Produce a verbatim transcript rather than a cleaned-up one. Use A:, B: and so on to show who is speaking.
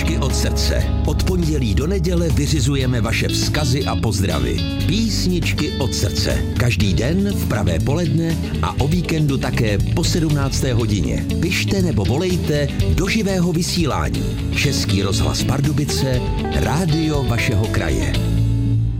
A: Písničky od srdce. Od pondělí do neděle vyřizujeme vaše vzkazy a pozdravy. Písničky od srdce. Každý den v pravé poledne a o víkendu také po sedmnácté hodině. Pište nebo volejte do živého vysílání. Český rozhlas Pardubice, rádio vašeho kraje.